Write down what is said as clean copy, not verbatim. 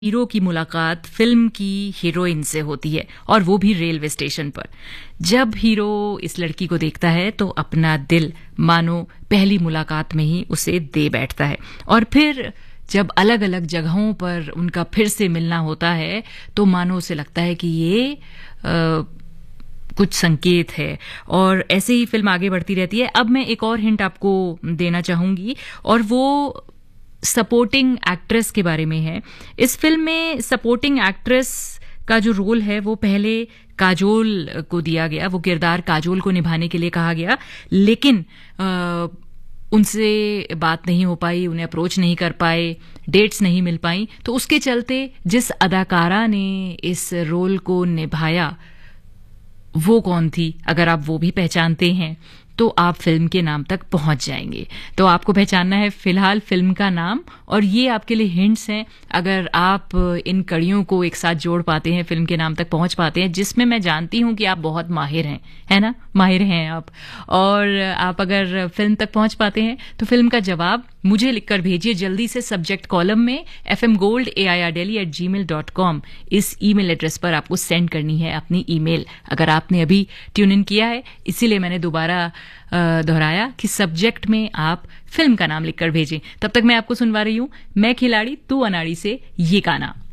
Hero की मुलाकात film की हीरोइन से होती है और वो भी रेलवे स्टेशन पर। जब हीरो इस लड़की को देखता है तो अपना दिल मानो पहली मुलाकात में ही उसे दे बैठता है और फिर जब अलग अलग जगहों पर उनका फिर से मिलना होता है तो मानो उसे लगता है कि ये कुछ संकेत है और ऐसे ही फिल्म आगे बढ़ती रहती है। अब मैं एक और हिंट आपको देना चाहूंगी और वो सपोर्टिंग एक्ट्रेस के बारे में है। इस फिल्म में सपोर्टिंग एक्ट्रेस का जो रोल है वो पहले काजोल को दिया गया, वो किरदार काजोल को निभाने के लिए कहा गया, लेकिन उनसे बात नहीं हो पाई, उन्हें अप्रोच नहीं कर पाए, डेट्स नहीं मिल पाई, तो उसके चलते जिस अदाकारा ने इस रोल को निभाया वो कौन थी, अगर आप वो भी पहचानते हैं तो आप फिल्म के नाम तक पहुंच जाएंगे। तो आपको पहचानना है फिलहाल फिल्म का नाम और ये आपके लिए हिंट्स हैं। अगर आप इन कड़ियों को एक साथ जोड़ पाते हैं, फिल्म के नाम तक पहुंच पाते हैं, जिसमें मैं जानती हूं कि आप बहुत माहिर हैं, है ना, माहिर हैं आप, और आप अगर फिल्म तक पहुंच पाते हैं तो फिल्म का जवाब मुझे लिखकर भेजिए जल्दी से सब्जेक्ट कॉलम में fmgold@airdelhi@gmail.com। इस ईमेल एड्रेस पर आपको सेंड करनी है अपनी ईमेल। अगर आपने अभी ट्यून इन किया है, इसीलिए मैंने दोबारा दोहराया कि सब्जेक्ट में आप फिल्म का नाम लिखकर भेजें। तब तक मैं आपको सुनवा रही हूं मैं खिलाड़ी तू अनाड़ी से ये गाना।